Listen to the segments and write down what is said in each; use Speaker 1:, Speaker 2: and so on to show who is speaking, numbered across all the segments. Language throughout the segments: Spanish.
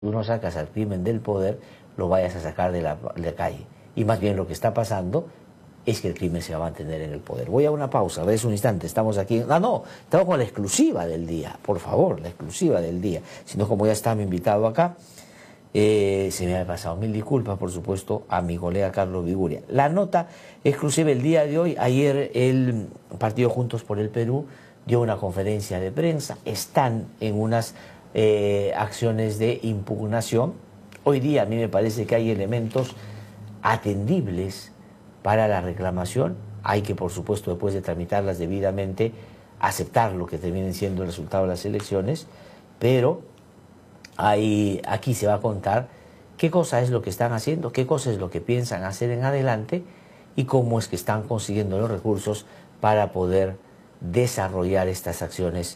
Speaker 1: Tú no sacas al crimen del poder, lo vayas a sacar de la calle. Y más bien lo que está pasando es que el crimen se va a mantener en el poder. Voy a una pausa, ves un instante, estamos aquí. Ah, no, estamos con la exclusiva del día, por favor, la exclusiva del día. Si no, como ya está mi invitado acá, se me ha pasado. Mil disculpas, por supuesto, a mi colega Carlos Viguria. La nota exclusiva el día de hoy, ayer el Partido Juntos por el Perú dio una conferencia de prensa, están en unas acciones de impugnación. Hoy día a mí me parece que hay elementos atendibles para la reclamación. Hay que, por supuesto, después de tramitarlas debidamente, aceptar lo que terminen siendo el resultado de las elecciones, pero aquí se va a contar qué cosa es lo que están haciendo, qué cosa es lo que piensan hacer en adelante y cómo es que están consiguiendo los recursos para poder desarrollar estas acciones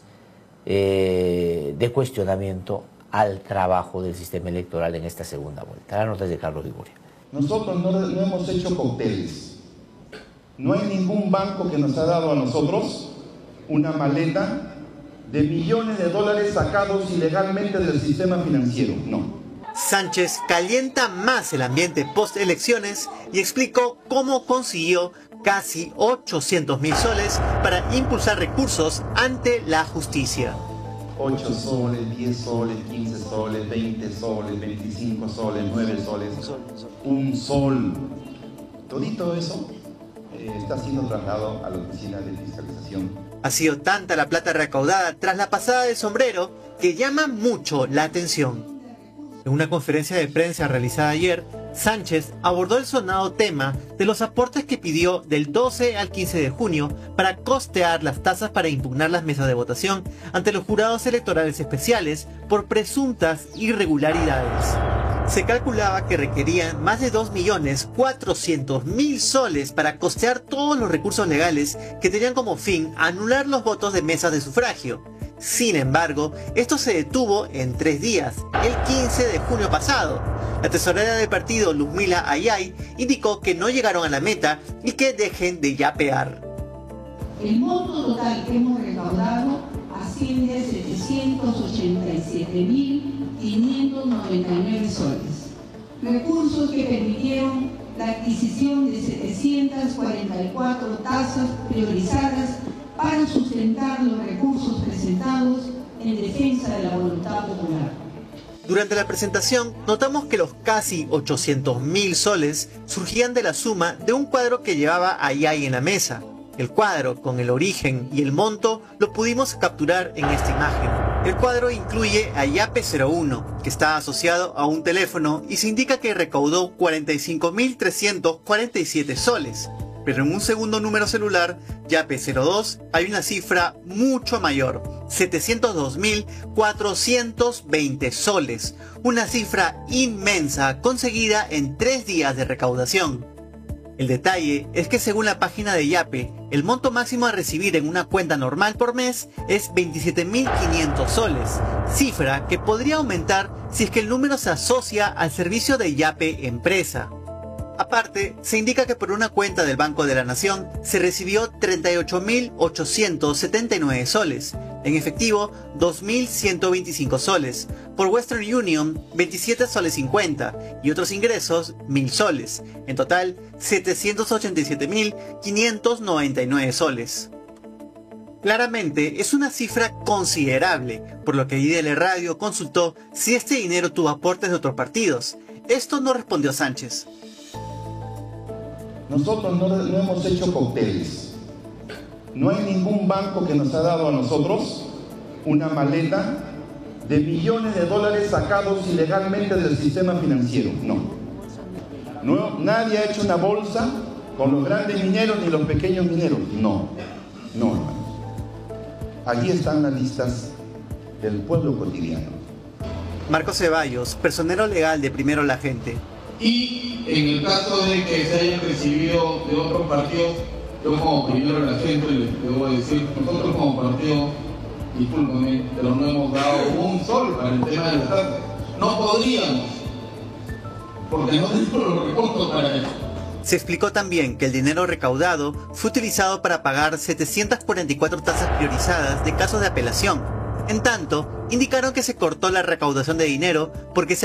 Speaker 1: de cuestionamiento al trabajo del sistema electoral en esta segunda vuelta. La nota es de Carlos Viguria.
Speaker 2: Nosotros no hemos hecho cócteles. No hay ningún banco que nos ha dado a nosotros una maleta de millones de dólares sacados ilegalmente del sistema financiero. No.
Speaker 3: Sánchez calienta más el ambiente post-elecciones y explicó cómo consiguió casi 800.000 soles para impulsar recursos ante la justicia.
Speaker 2: 8 soles, 10 soles, 15 soles, 20 soles, 25 soles, 9 soles, un sol. Todito eso está siendo trasladado a la oficina de fiscalización.
Speaker 3: Ha sido tanta la plata recaudada tras la pasada del sombrero que llama mucho la atención. En una conferencia de prensa realizada ayer, Sánchez abordó el sonado tema de los aportes que pidió del 12 al 15 de junio para costear las tasas para impugnar las mesas de votación ante los jurados electorales especiales por presuntas irregularidades. Se calculaba que requerían más de 2.400.000 soles para costear todos los recursos legales que tenían como fin anular los votos de mesas de sufragio. Sin embargo, esto se detuvo en 3 días, el 15 de junio pasado. La tesorera del partido, Luzmila Ayay, indicó que no llegaron a la meta y que dejen de yapear.
Speaker 4: El monto total que hemos recaudado asciende a 787.599 soles. Recursos que permitieron la adquisición de 744 tasas priorizadas para sustentar los recursos presentados en defensa de la voluntad popular.
Speaker 3: Durante la presentación, notamos que los casi 800.000 soles surgían de la suma de un cuadro que llevaba Ayay en la mesa. El cuadro, con el origen y el monto, lo pudimos capturar en esta imagen. El cuadro incluye a Yape 01, que está asociado a un teléfono y se indica que recaudó 45.347 soles. Pero en un segundo número celular, Yape 02, hay una cifra mucho mayor, 702.420 soles, una cifra inmensa conseguida en 3 días de recaudación. El detalle es que según la página de Yape, el monto máximo a recibir en una cuenta normal por mes es 27.500 soles, cifra que podría aumentar si es que el número se asocia al servicio de Yape Empresa. Aparte, se indica que por una cuenta del Banco de la Nación se recibió 38.879 soles, en efectivo 2.125 soles, por Western Union 27 soles 50 y otros ingresos 1.000 soles, en total 787.599 soles. Claramente es una cifra considerable, por lo que IDL Radio consultó si este dinero tuvo aportes de otros partidos. Esto no respondió Sánchez.
Speaker 2: Nosotros no hemos hecho cócteles. No hay ningún banco que nos ha dado a nosotros una maleta de millones de dólares sacados ilegalmente del sistema financiero. No, nadie ha hecho una bolsa con los grandes mineros ni los pequeños mineros. No, hermanos. Aquí están las listas del pueblo cotidiano.
Speaker 3: Marcos Ceballos, personero legal de Primero la Gente.
Speaker 5: Y en el caso de que se hayan recibido de otros partidos, yo como Primero la Gente les debo decir, nosotros como partido, discúlpenme, pero no hemos dado un sol para el tema de las tasas. No podríamos, porque no tenemos los recursos para eso.
Speaker 3: Se explicó también que el dinero recaudado fue utilizado para pagar 744 tasas priorizadas de casos de apelación. En tanto, indicaron que se cortó la recaudación de dinero porque se